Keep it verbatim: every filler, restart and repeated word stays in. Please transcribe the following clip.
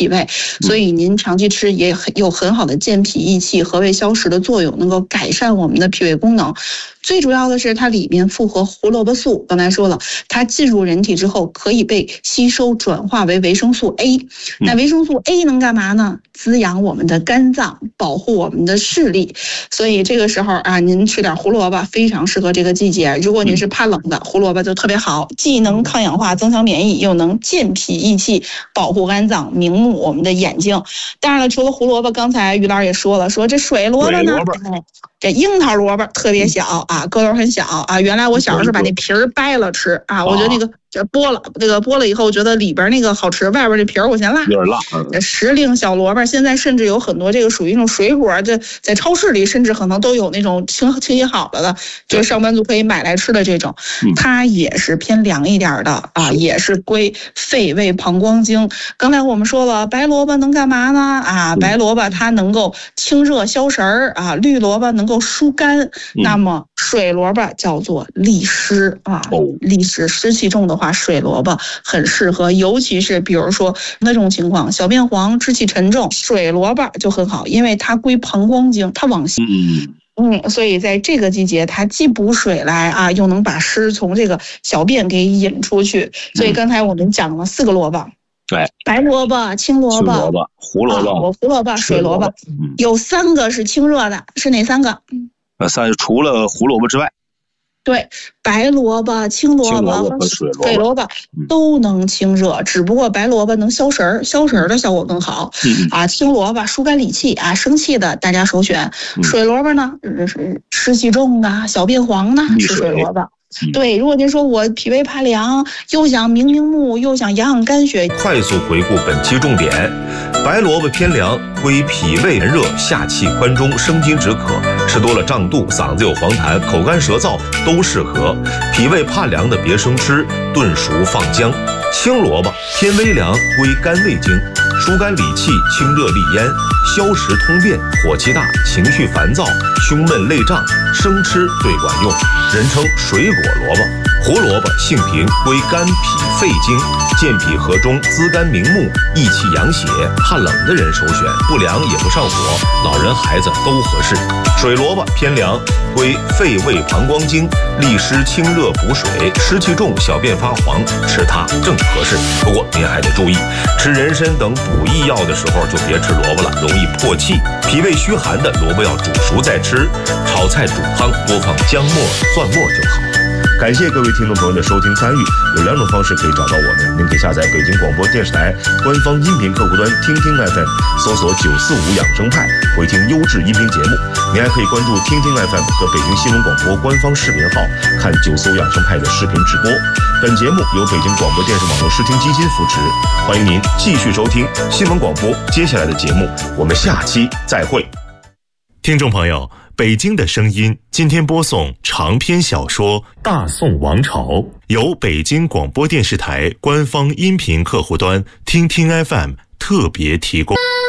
脾胃，所以您长期吃也有很好的健脾益气、和胃消食的作用，能够改善我们的脾胃功能。最主要的是它里面复合胡萝卜素，刚才说了，它进入人体之后可以被吸收转化为维生素 A。那维生素 A 能干嘛呢？滋养我们的肝脏，保护我们的视力。所以这个时候啊，您吃点胡萝卜非常适合这个季节。如果您是怕冷的，胡萝卜就特别好，既能抗氧化增强免疫，又能健脾益气，保护肝脏，明目我们的眼睛。当然了，除了胡萝卜，刚才于老师也说了，说这水萝卜呢，这樱桃萝卜特别小啊，个头很小啊。原来我小时候是把那皮儿掰了吃啊，我觉得那个这剥了，这个剥了以后，我觉得里边那个好吃，外边这皮儿我嫌辣， 有点辣。 这时令小萝卜现在甚至有很多这个属于那种水果，这在超市里甚至可能都有那种清清洗好了的，就是上班族可以买来吃的这种，它也是偏凉一点的啊，也是归肺胃膀胱经。刚才我们说了，白萝卜能干嘛呢？啊，白萝卜它能够清热消食儿啊，绿萝卜能够疏肝，那么水萝卜叫做利湿啊，利湿湿气重的话，水萝卜很适合，尤其是比如说那种情况，小便黄、湿气沉重，水萝卜就很好，因为它归膀胱经，它往下。嗯，所以在这个季节，它既补水来啊，又能把湿从这个小便给引出去。所以刚才我们讲了四个萝卜。 对， 白萝卜、青萝卜、 萝卜胡萝卜、 啊、胡萝卜、水萝卜，嗯、有三个是清热的，是哪三个？ 呃，三除了胡萝卜之外， 对，白萝卜、青萝卜和水萝卜都能清热，只不过白萝卜能消食儿，消食儿的效果更好。嗯、啊，青萝卜疏肝理气啊，生气的大家首选。嗯、水萝卜呢，是湿气重的、小便黄的，吃水萝卜。对，如果您说我脾胃怕凉，又想明明目，又想养养肝血， 快速回顾本期重点：白萝卜偏凉，归脾胃炎热、下气宽中、生津止渴，吃多了胀肚、嗓子有黄痰、口干舌燥都适合。脾胃怕凉的别生吃，炖熟放姜。青萝卜偏微凉，归肝胃经，疏肝理气、清热利咽、消食通便，火气大、情绪烦躁、胸闷累胀，生吃最管用，人称水果萝卜。胡萝卜性平，归肝脾肺经，健脾和中，滋肝明目，益气养血。怕冷的人首选，不凉也不上火，老人孩子都合适。水萝卜偏凉，归肺胃膀胱经，利湿清热补水，湿气重小便发黄，吃它正合适。不过您还得注意，吃人参等补益药的时候就别吃萝卜了，容易破气。脾胃虚寒的萝卜要煮熟再吃，炒菜煮汤多放姜末、蒜末就好。感谢各位听众朋友的收听参与，有两种方式可以找到我们，您可以下载北京广播电视台官方音频客户端听听 F M， 搜索九四五养生派，回听优质音频节目。您还可以关注听听 F M 和北京新闻广播官方视频号，看九四五养生派的视频直播。本节目由北京广播电视网络视听基金扶持，欢迎您继续收听新闻广播接下来的节目，我们下期再会。听众朋友，北京的声音今天播送长篇小说《大宋王朝》，由北京广播电视台官方音频客户端听听 F M 特别提供。